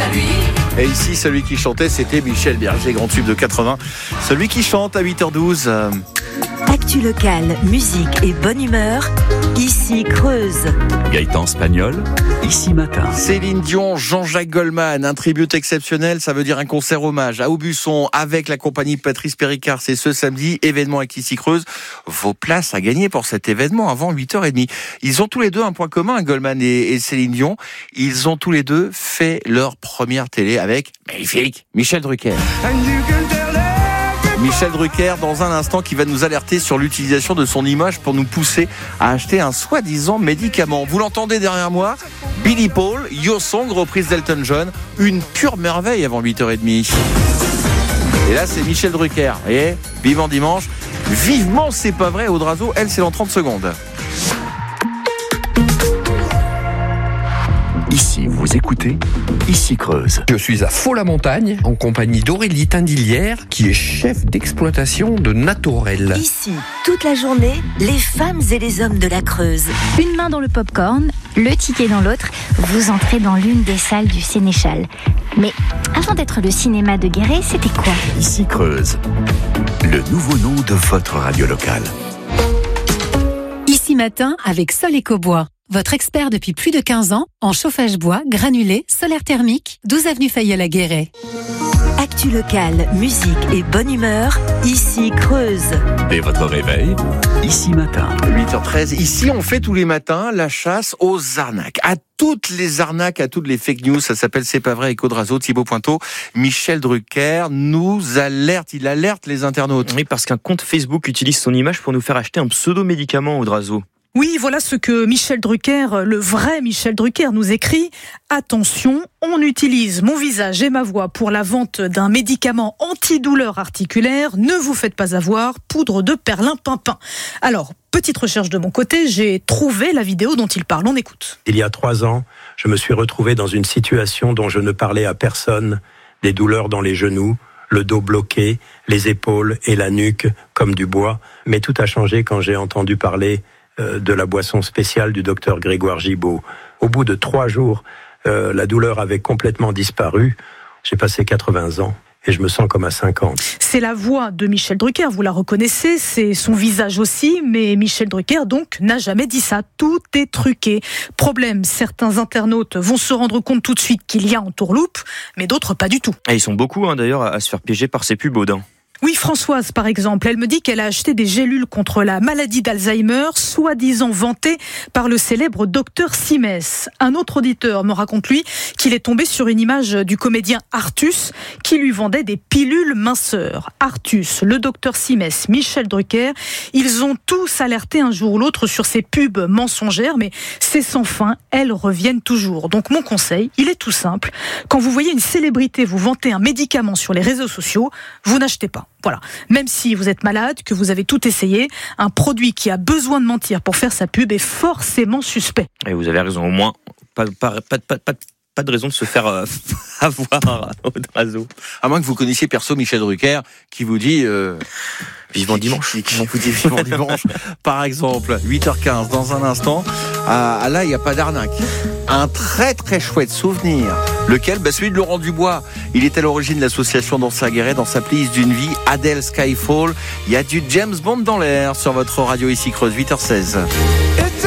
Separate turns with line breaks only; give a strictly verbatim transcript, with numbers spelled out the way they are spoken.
à lui.
Et ici, celui qui chantait, c'était Michel Berger, grand tube de quatre-vingts. Celui qui chante à huit heures douze. Euh...
Actu locale, musique et bonne humeur, ici Creuse.
Gaëtan Spagnol, ici Matin.
Céline Dion, Jean-Jacques Goldman, un tribute exceptionnel, ça veut dire un concert hommage à Aubusson avec la compagnie Patrice Péricard. C'est ce samedi, événement avec ici Creuse. Vos places à gagner pour cet événement avant huit heures trente. Ils ont tous les deux un point commun, Goldman et, et Céline Dion. Ils ont tous les deux fait leur première télé avec, magnifique, Michel Drucker. Michel Drucker, dans un instant, qui va nous alerter sur l'utilisation de son image pour nous pousser à acheter un soi-disant médicament. Vous l'entendez derrière moi, Billy Paul, Your Song, reprise d'Elton John, une pure merveille avant huit heures trente. Et là, c'est Michel Drucker. Vous voyez, vivement dimanche. Vivement, c'est pas vrai, Audrazo, elle, c'est dans trente secondes.
Ici, vous écoutez, ici Creuse.
Je suis à Faux-la-Montagne, en compagnie d'Aurélie Tindillière, qui est chef d'exploitation de Naturel.
Ici, toute la journée, les femmes et les hommes de la Creuse.
Une main dans le popcorn, le ticket dans l'autre, vous entrez dans l'une des salles du Sénéchal. Mais avant d'être le cinéma de Guéret, c'était quoi ?
Ici Creuse, le nouveau nom de votre radio locale.
Ici Matin avec Sol Ecobois. Votre expert depuis plus de quinze ans en chauffage bois, granulé, solaire thermique, douze avenue Fayolle à Guéret.
Actu locale, musique et bonne humeur, ici Creuse.
Dès votre réveil, ici Matin.
huit heures treize, ici on fait tous les matins la chasse aux arnaques. À toutes les arnaques, à toutes les fake news, ça s'appelle C'est pas vrai avec Audrazo, Thibaut Pointeau. Michel Drucker nous alerte, il alerte les internautes.
Oui, parce qu'un compte Facebook utilise son image pour nous faire acheter un pseudo-médicament, Audrazo.
Oui, voilà ce que Michel Drucker, le vrai Michel Drucker, nous écrit. Attention, on utilise mon visage et ma voix pour la vente d'un médicament antidouleur articulaire. Ne vous faites pas avoir, poudre de perlimpinpin. Alors, petite recherche de mon côté, j'ai trouvé la vidéo dont il parle. On écoute.
Il y a trois ans, je me suis retrouvé dans une situation dont je ne parlais à personne. Des douleurs dans les genoux, le dos bloqué, les épaules et la nuque comme du bois. Mais tout a changé quand j'ai entendu parler de la boisson spéciale du docteur Grégoire Gibault. Au bout de trois jours, euh, la douleur avait complètement disparu. J'ai passé quatre-vingts ans et je me sens comme à cinquante.
C'est la voix de Michel Drucker, vous la reconnaissez, c'est son visage aussi, mais Michel Drucker donc n'a jamais dit ça. Tout est truqué. Problème, certains internautes vont se rendre compte tout de suite qu'il y a entourloupe, mais d'autres pas du tout.
Et ils sont beaucoup hein, d'ailleurs à se faire piéger par ces pubs Audin.
Oui, Françoise, par exemple, elle me dit qu'elle a acheté des gélules contre la maladie d'Alzheimer, soi-disant vantées par le célèbre docteur Simès. Un autre auditeur me raconte, lui, qu'il est tombé sur une image du comédien Artus qui lui vendait des pilules minceurs. Artus, le docteur Simès, Michel Drucker, ils ont tous alerté un jour ou l'autre sur ces pubs mensongères, mais c'est sans fin, elles reviennent toujours. Donc mon conseil, il est tout simple. Quand vous voyez une célébrité vous vanter un médicament sur les réseaux sociaux, vous n'achetez pas. Voilà. Même si vous êtes malade, que vous avez tout essayé, un produit qui a besoin de mentir pour faire sa pub est forcément suspect.
Et vous avez raison, au moins, pas, pas, pas, pas, pas, pas de raison de se faire euh, avoir au Audrazo.
À moins que vous connaissiez perso Michel Drucker, qui vous dit... Euh...
Vivement dimanche.
Qui, qui vous dit vivement dimanche. Par exemple, huit heures quinze, dans un instant, à, à là, il n'y a pas d'arnaque. Un très très chouette souvenir. Lequel ? Bah, celui de Laurent Dubois. Il est à l'origine de l'association Danse à Guéret dans sa playlist d'une vie, Adele Skyfall. Il y a du James Bond dans l'air sur votre radio ici Creuse, huit heures seize.